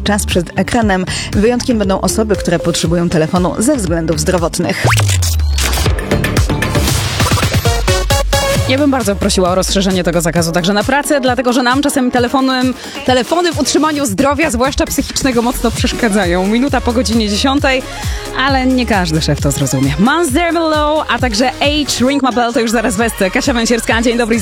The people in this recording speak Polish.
czas przed ekranem. Wyjątkiem będą osoby, które potrzebują telefonu ze względów zdrowotnych. Ja bym bardzo prosiła o rozszerzenie tego zakazu także na pracę, dlatego że nam czasem telefony w utrzymaniu zdrowia, zwłaszcza psychicznego, mocno przeszkadzają. Minuta po godzinie 10, ale nie każdy szef to zrozumie. Monster Below, a także Age, Ring My Bell to już zaraz wesce. Kasia Węsierska, dzień dobry.